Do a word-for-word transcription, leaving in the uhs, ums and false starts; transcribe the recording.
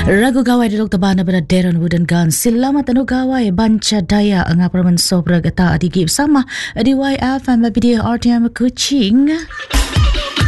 Ragu gawai duduk tabana pada Darren Wooden Gun. Selamat anu gawai banca daya angap ramen sobra gata adigip sama di Y F M B D R T M Kuching.